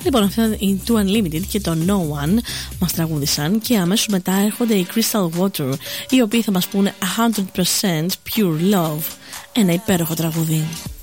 λοιπόν, αυτά οι Two Unlimited και το No One μας τραγούδισαν, και αμέσως μετά έρχονται οι Crystal Water, οι οποίοι θα μας πούνε 100% Pure Love, ένα υπέροχο τραγούδι.